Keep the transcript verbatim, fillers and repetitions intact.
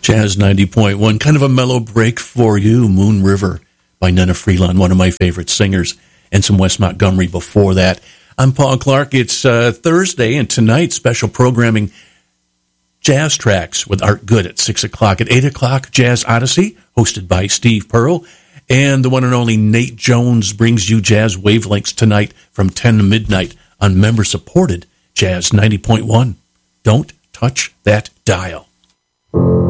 Jazz ninety point one, kind of a mellow break for you. Moon River by Nina Freelon, one of my favorite singers, and some Wes Montgomery before that. I'm Paul Clark. It's uh, Thursday, and tonight, special programming, Jazz Tracks with Art Good at six o'clock. At eight o'clock, Jazz Odyssey, hosted by Steve Pearl. And the one and only Nate Jones brings you Jazz Wavelengths tonight from ten to midnight on member-supported Jazz ninety point one. Don't touch that dial.